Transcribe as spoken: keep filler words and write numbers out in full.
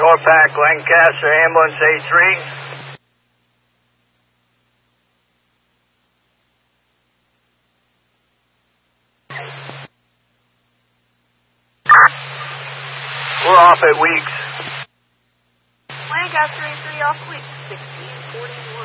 Norpac, Lancaster, ambulance A three. We're off at Weeks. Lancaster A three off Weeks, sixteen forty.